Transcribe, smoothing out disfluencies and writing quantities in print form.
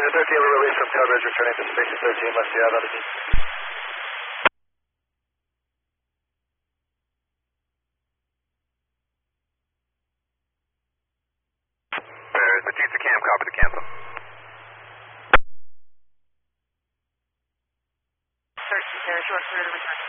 13 will release from coverage, returning to Station 13, must be out on the beach. Batista Cam, copy the cancel. 13, short clear to return.